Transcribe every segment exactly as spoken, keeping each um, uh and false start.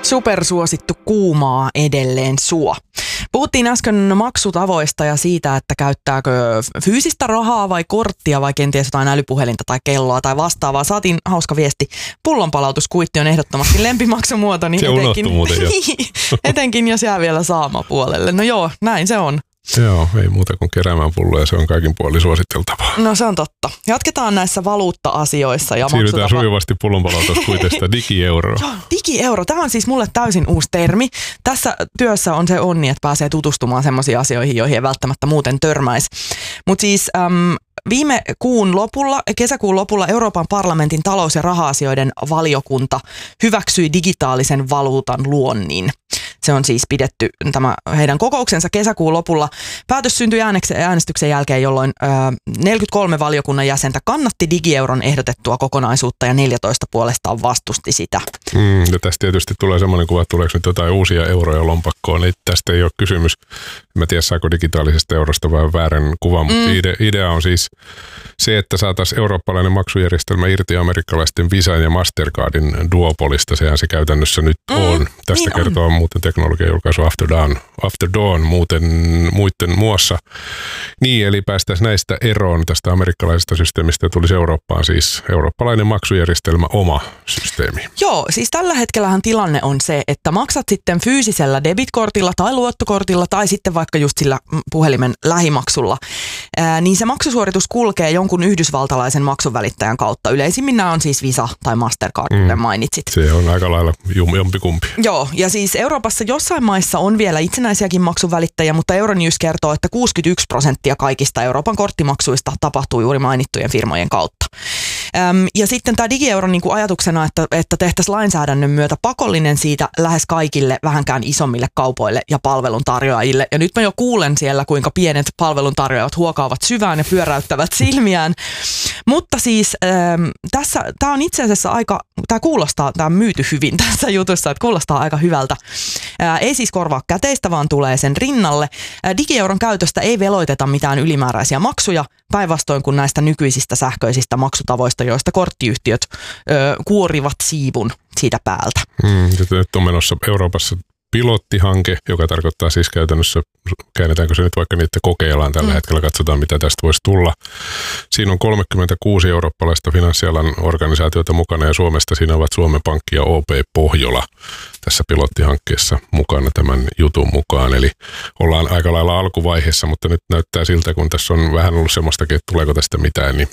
Supersuosittu kuumaa edelleen suo. Puhuttiin äsken maksutavoista ja siitä, että käyttääkö fyysistä rahaa vai korttia vai kenties jotain älypuhelinta tai kelloa tai vastaavaa. Saatiin hauska viesti. Pullonpalautuskuitti on ehdottomasti lempimaksumuoto. Niin se etenkin, muuten jo. etenkin jos jää vielä saamapuolelle. No joo, näin se on. Joo, ei muuta kuin keräämään pulloja, se on kaikin puolin suositeltavaa. No se on totta. Jatketaan näissä valuutta-asioissa. Ja siirrytään maksutapa... sujuvasti pullonpalautuskuitesta digieuro. Joo, digieuro. Tämä on siis mulle täysin uusi termi. Tässä työssä on se onni, että pääsee tutustumaan semmoisiin asioihin, joihin ei välttämättä muuten törmäisi. Mutta siis... Äm, Viime kuun lopulla, kesäkuun lopulla Euroopan parlamentin talous- ja raha-asioiden valiokunta hyväksyi digitaalisen valuutan luonnin. Se on siis pidetty tämä heidän kokouksensa kesäkuun lopulla. Päätös syntyi äänestyksen jälkeen, jolloin ö, neljäkymmentäkolme valiokunnan jäsentä kannatti digieuron ehdotettua kokonaisuutta ja neljätoista puolestaan vastusti sitä. Mm, ja tästä tietysti tulee sellainen kuva, että tuleeko nyt jotain uusia euroja lompakkoon. Niin tästä ei ole kysymys. Mä tiedän, saako digitaalisesta eurosta vähän väärän kuvan, mutta mm. idea, idea on siis se, että saataisiin eurooppalainen maksujärjestelmä irti amerikkalaisten Visan ja Mastercardin duopolista. Sehän se käytännössä nyt mm, on. Tästä niin kertoo on. Muuten teknologiajulkaisu After Dawn, After Dawn muuten muiden muassa. Niin, eli päästäisiin näistä eroon tästä amerikkalaisesta systeemistä ja tulisi Eurooppaan siis eurooppalainen maksujärjestelmä, oma systeemi. Joo, siis tällä hetkellähän tilanne on se, että maksat sitten fyysisellä debitkortilla tai luottokortilla tai sitten vaikka just sillä puhelimen lähimaksulla, ää, niin se maksusuoritus kulkee jonkun yhdysvaltalaisen maksuvälittäjän kautta. Yleisimmin nämä on siis Visa tai Mastercard, kuten mm. mainitsit. Se on aika lailla jompikumpi. Joo, ja siis Euroopassa jossain maissa on vielä itsenäisiäkin maksuvälittäjiä, mutta Euronews kertoo, että kuusikymmentäyksi prosenttia kaikista Euroopan korttimaksuista tapahtuu juuri mainittujen firmojen kautta. Öm, ja sitten tämä digieuro niin kuin ajatuksena, että, että tehtäisiin lainsäädännön myötä pakollinen siitä lähes kaikille vähänkään isommille kaupoille ja palveluntarjoajille. Ja nyt mä jo kuulen siellä, kuinka pienet palveluntarjoajat huokaavat syvään ja pyöräyttävät silmiään. Mutta siis öm, tässä, tämä on itse asiassa aika, tämä kuulostaa, tämä on myyty hyvin tässä jutussa, että kuulostaa aika hyvältä. Ää, ei siis korvaa käteistä, vaan tulee sen rinnalle. Ää, digieuron käytöstä ei veloiteta mitään ylimääräisiä maksuja, päinvastoin kuin näistä nykyisistä sähköisistä maksutavoista, joista korttiyhtiöt ö, kuorivat siivun siitä päältä. Mm, nyt on menossa Euroopassa pilottihanke, joka tarkoittaa siis käytännössä, käännetäänkö se nyt vaikka niitä kokeillaan tällä mm. hetkellä, katsotaan mitä tästä voisi tulla. Siinä on kolmekymmentäkuusi eurooppalaista finanssialan organisaatiota mukana ja Suomesta siinä ovat Suomen Pankki ja O P Pohjola tässä pilottihankkeessa mukana tämän jutun mukaan. Eli ollaan aika lailla alkuvaiheessa, mutta nyt näyttää siltä, kun tässä on vähän ollut semmoistakin, että tuleeko tästä mitään, niin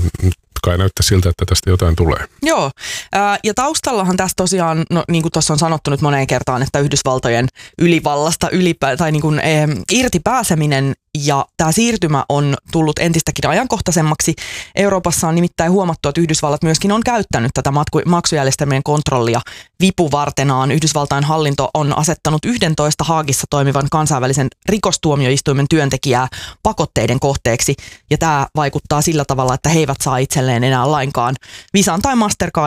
kai näyttää siltä, että tästä jotain tulee. Joo, ja taustallahan tässä tosiaan, no, niin kuin tuossa on sanottu nyt moneen kertaan, että Yhdysvaltojen ylivallasta ylipä, tai niin kuin, eh, irti pääseminen ja tämä siirtymä on tullut entistäkin ajankohtaisemmaksi. Euroopassa on nimittäin huomattu, että Yhdysvallat myöskin on käyttänyt tätä maksujärjestelmien kontrollia vipuvartenaan. Yhdysvaltain hallinto on asettanut yksitoista Haagissa toimivan kansainvälisen rikostuomioistuimen työntekijää pakotteiden kohteeksi. Ja tämä vaikuttaa sillä tavalla, että he eivät saa itselleen enää lainkaan Visan tai Mastercardin